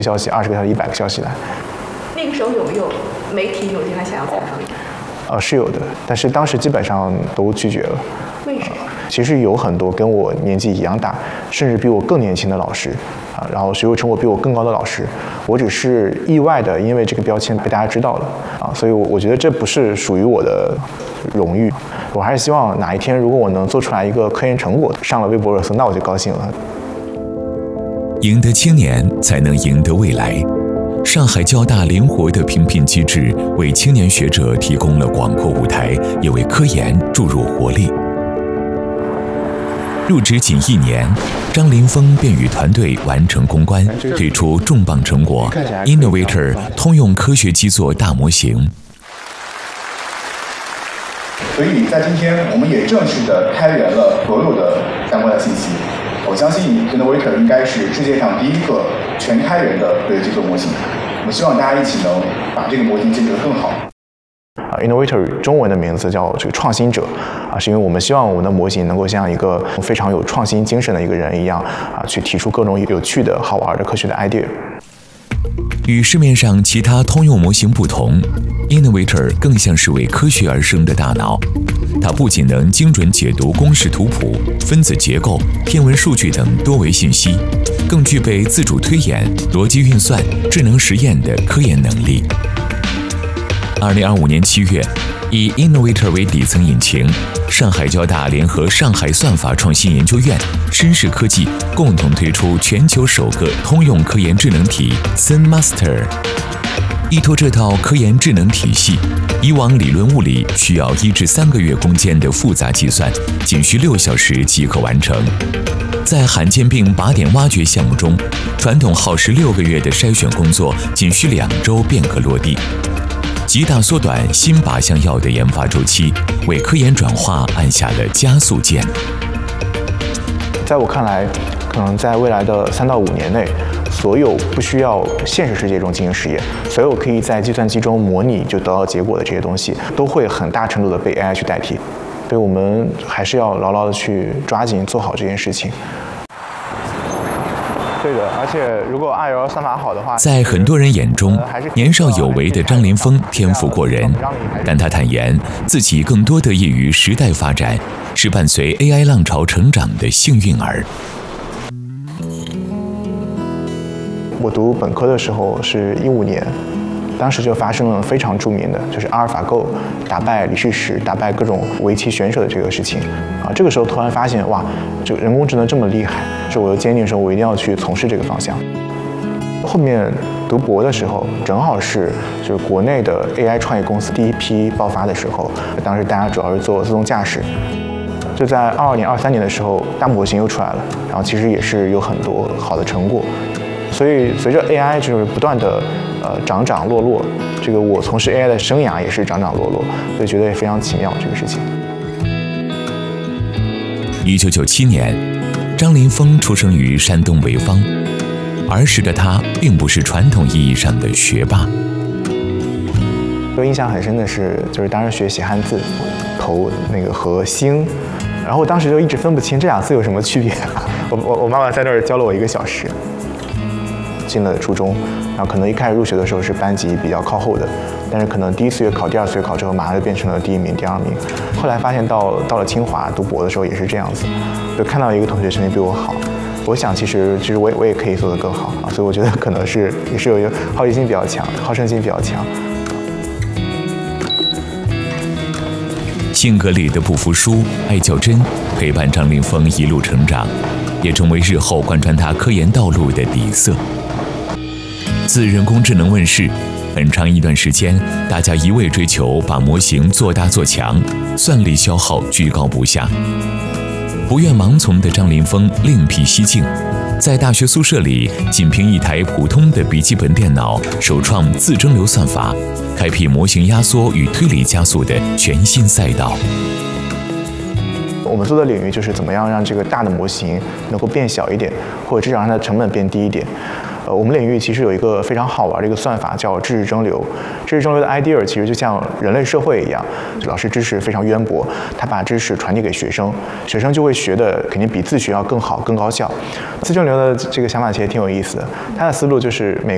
消息20个消息、100个消息来。 那个时候有没有媒体有进来想要采访你？ 是有的，但是当时基本上都拒绝了。 为什么？ 其实有很多跟我年纪一样大，甚至比我更年轻的老师啊，然后学位成果比我更高的老师，我只是意外的因为这个标签被大家知道了啊，所以我觉得这不是属于我的荣誉，我还是希望哪一天如果我能做出来一个科研成果上了微博热搜，那我就高兴了。 赢得青年，才能赢得未来。上海交大灵活的评聘机制为青年学者提供了广阔舞台，也为科研注入活力。入职仅1年，张林峰便与团队完成攻关，推出重磅成果 Innovator 通用科学基座大模型。 所以在今天，我们也正式的开源了所有的相关的信息。我相信 Innovator 应该是世界上第一个全开源的科学基座模型。我们希望大家一起能把这个模型建设得更好。 Innovator 中文的名字叫这个创新者啊，是因为我们希望我们的模型能够像一个非常有创新精神的一个人一样啊，去提出各种有趣的好玩的科学的 idea。 与市面上其他通用模型不同 ，Innovator 更像是为科学而生的大脑。它不仅能精准解读公式图谱、分子结构、天文数据等多维信息，更具备自主推演、逻辑运算、智能实验的科研能力。2025年7月，以 Innovator 为底层引擎，上海交大联合上海算法创新研究院、绅士科技共同推出全球首个通用科研智能体 ZenMaster。依托这套科研智能体系，以往理论物理需要1至3个月攻坚的复杂计算，仅需6小时即可完成。在罕见病靶点挖掘项目中，传统耗时6个月的筛选工作，仅需2周便可落地，极大缩短新靶向药的研发周期，为科研转化按下了加速键。 在我看来，可能在未来的3到5年内，所有不需要现实世界中进行实验，所有可以在计算机中模拟就得到结果的这些东西，都会很大程度的被 AI 去代替。所以我们还是要牢牢的去抓紧做好这件事情。对的，而且如果 RL 算法好的话， 在很多人眼中，年少有为的张林峰天赋过人，但他坦言自己更多得益于时代发展，是伴随 AI 浪潮成长的幸运儿。 我读本科的时候是15年，当时就发生了非常著名的，就是阿尔法狗打败李世石、打败各种围棋选手的这个事情啊。这个时候突然发现，哇，这个人工智能这么厉害，是我就坚定说，我一定要去从事这个方向。后面读博的时候，正好是就是国内的 AI 创业公司第一批爆发的时候，当时大家主要是做自动驾驶。就在22年、23年的时候，大模型又出来了，然后其实也是有很多好的成果。所以随着 AI 就是不断的涨涨落落，这个我从事 AI 的生涯也是涨涨落落，所以觉得也非常奇妙这个事情。 1997年，张林峰出生于山东潍坊，儿时的他并不是传统意义上的学霸。 我印象很深的是，就是当时学写汉字，头那个和星，然后当时就一直分不清这2字有什么区别。我妈妈在那儿教了我1个小时。进了初中，然后可能一开始入学的时候是班级比较靠后的，但是可能第1次月考、第2次月考之后，马上就变成了第1名、第2名。后来发现到了清华读博的时候也是这样子，就看到一个同学成绩比我好，我想其实我也可以做得更好啊，所以我觉得可能是也是有一个好奇心比较强、好胜心比较强。 性格里的不服输、爱较真，陪伴张林峰一路成长，也成为日后贯穿他科研道路的底色。自人工智能问世，很长一段时间，大家一味追求把模型做大做强，算力消耗居高不下。不愿盲从的张林峰另辟蹊径，在大学宿舍里，仅凭一台普通的笔记本电脑，首创自蒸馏算法，开辟模型压缩与推理加速的全新赛道。 我们做的领域就是怎么样让这个大的模型能够变小一点，或者至少让它的成本变低一点。我们领域其实有一个非常好玩的一个算法，叫知识蒸馏。知识蒸馏的 idea 其实就像人类社会一样，老师知识非常渊博，他把知识传递给学生，学生就会学的肯定比自学要更好、更高效。自蒸馏的这个想法其实挺有意思的，他的思路就是每